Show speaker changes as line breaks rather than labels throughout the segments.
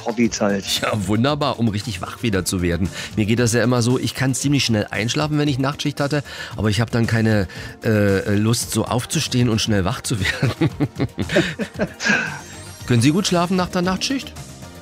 Partyzeit.
Ja, wunderbar, um richtig wach wieder zu werden. Mir geht das ja immer so, ich kann ziemlich schnell einschlafen, wenn ich Nachtschicht hatte, aber ich habe dann keine Lust, so aufzustehen und schnell wach zu werden. Können Sie gut schlafen nach der Nachtschicht?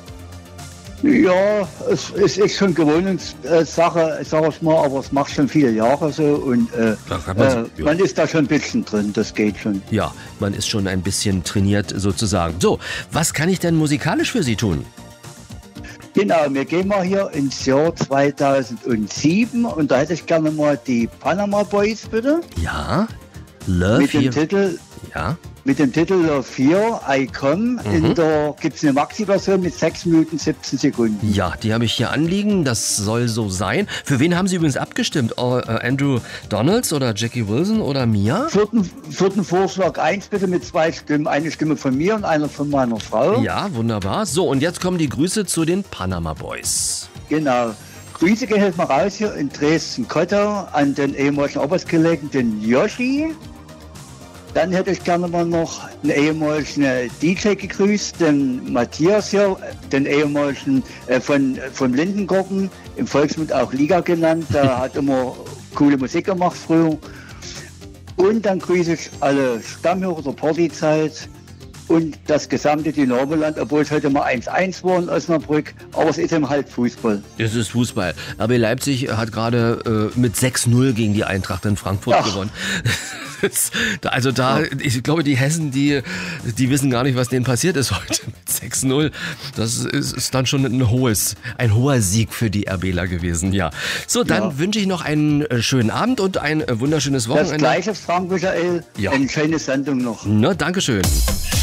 Ja, es ist schon Gewöhnungssache, sag ich mal, aber es macht schon viele Jahre so und man ist da schon ein bisschen drin, das geht schon.
Ja, man ist schon ein bisschen trainiert sozusagen. So, was kann ich denn musikalisch für Sie tun?
Genau, wir gehen mal hier ins Jahr 2007 und da hätte ich gerne mal die Panama Boys, bitte.
Ja, Love
mit dem
Here.
Titel.
Ja.
Mit dem Titel Love Here, I Come. Da gibt es eine Maxi-Version mit 6 Minuten 17 Sekunden.
Ja, die habe ich hier anliegen, das soll so sein. Für wen haben Sie übrigens abgestimmt? Andrew Donalds oder Jackie Wilson oder Mia?
Vierten Vorschlag 1 bitte mit 2 Stimmen. Eine Stimme von mir und eine von meiner Frau.
Ja, wunderbar. So, und jetzt kommen die Grüße zu den Panama Boys.
Genau. Grüße gehen jetzt mal raus hier in Dresden-Kottau an den ehemaligen Arbeitskollegen, den Yoshi. Dann hätte ich gerne mal noch einen ehemaligen DJ gegrüßt, den Matthias hier, den ehemaligen von Lindengarten, im Volksmund auch Liga genannt. Der hat immer coole Musik gemacht früher. Und dann grüße ich alle Stammhörer der Partyzeit und das gesamte Dynamo-Land, obwohl es heute mal 1-1 war in Osnabrück, aber es ist eben halt Fußball.
Es ist Fußball. RB Leipzig hat gerade mit 6-0 gegen die Eintracht in Frankfurt gewonnen. Also da, ich glaube, die Hessen, die wissen gar nicht, was denen passiert ist heute mit 6-0. Das ist dann schon ein hoher Sieg für die RBler gewesen, ja. So, dann wünsche ich noch einen schönen Abend und ein wunderschönes Wochenende.
Das gleiche, Frank Michael.
Ja.
Eine schöne Sendung noch.
Na, Dankeschön.